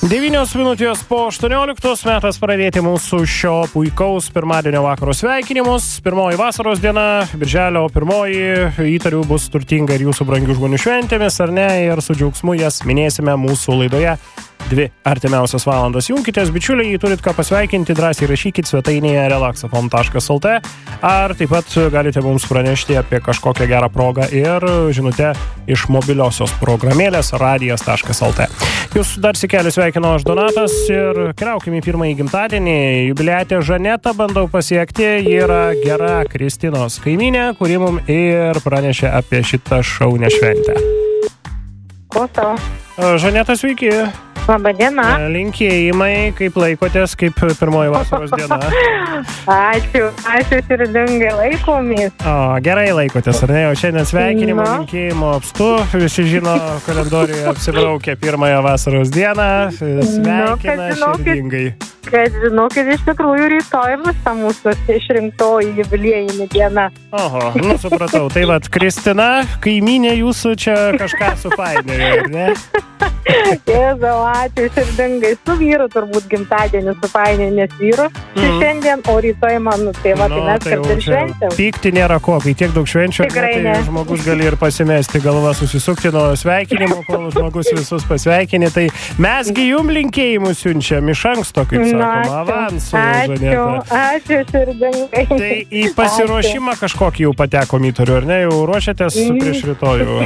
9 minutės po 18 metas pradėti mūsų šio puikaus pirmadienio vakaro sveikinimus. Pirmoji vasaros diena, birželio pirmoji, įtariu bus turtinga ir jūsų brangių žmonių šventėmis, ar ne, ir su džiaugsmu jas minėsime mūsų laidoje 2 artimiausias valandas. Junkitės, bičiuliai, jei turit ką pasveikinti, drąsiai rašykit svetainėje relaxafm.lt, ar taip pat galite mums pranešti apie kažkokią gerą progą ir žinutę iš mobiliosios programėlės radijas.lt. Jūs dar sikelis sveikinu aš Donatas ir keliaukime į pirmąjį gimtadienį. Jubiliatė Žaneta bandau pasiekti, ji yra gera Kristinos kaimynė, kuri mums ir pranešė apie šitą šaunę šventę. Klausau. Žaneta, sveiki. Labadiena. Linkėjimai, kaip laikotės, kaip pirmoji vasaros diena. Ačiū širdingai laikomės. Gerai laikotės, ar ne? Jau šiandien sveikinimo, linkėjimo apstu. Visi žino, kalendoriuje apsibraukė pirmąją vasaros dieną. Sveikina širdingai. Žinokit, iš tikrųjų rytoj bus ta mūsų išrinktoji jubiliejinė diena. Oho, supratau. Tai vat, Kristina, kaimynė jūsų čia kažką supainiojo, ar ne? Jėzau, ačiū širdingai. Su vyru turbūt gimtadienį supainiojo, nes vyru šiandien, o rytoj man, tai mes kartu ir šventėm. Pykti nėra ko, kai tiek daug švenčių, tai žmogus gali ir pasimesti galva, susisukti nuo sveikinimo, kol žmogus visus pasveikinė. Tai mesgi jum linkėjimus siunčiam iš anksto, kaip sakoma, avansu. Ačiū širdingai. Tai į pasiruošimą kažkokį jau patekom įtariu, ar ne? Jau ruošiatės prieš rytojų?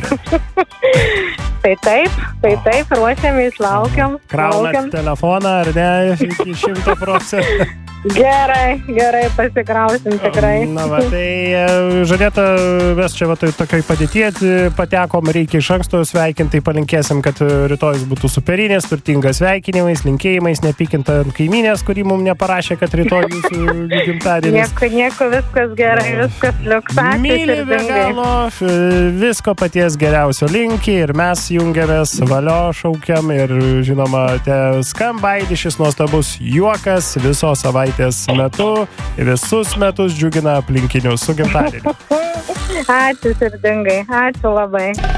Tai taip, ruošiamės, laukiam. Kraunat telefoną, ar ne, iki 100%? Gerai, pasikrausim tikrai. Na va, tai Žaneta, mes čia va tokioj padėtyje patekom, reikia iš anksto sveikinti, tai palinkėsim, kad rytojus būtų superinės, turtingas sveikinimais, linkėjimais, nepykinta ant kaimynės, kuri mums neparašė, kad rytoj jūsų gimtadienis. Nieko, viskas gerai, viskas liuks. Myli be galo, visko paties geriausio linki ir mes jungiamės, valio šaukiam ir žinoma, skamba aidi šis nuostabus juokas visos savaitės metu, visus metus džiugina aplinkinius su gimtadieniu. Ačiū širdingai, ačiū labai.